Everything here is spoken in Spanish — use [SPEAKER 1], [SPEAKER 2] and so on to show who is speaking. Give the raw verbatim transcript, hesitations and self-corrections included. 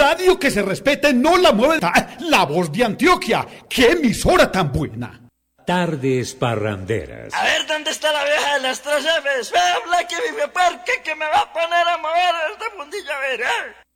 [SPEAKER 1] radio que se respete no la mueve La Voz de Antioquia. ¡Qué emisora tan buena!
[SPEAKER 2] Tardes parranderas.
[SPEAKER 3] A ver, ¿dónde está la vieja de las tres Fs? Ve, habla que vive parque que me va a poner a mover este mundillo, a ver, ¿eh?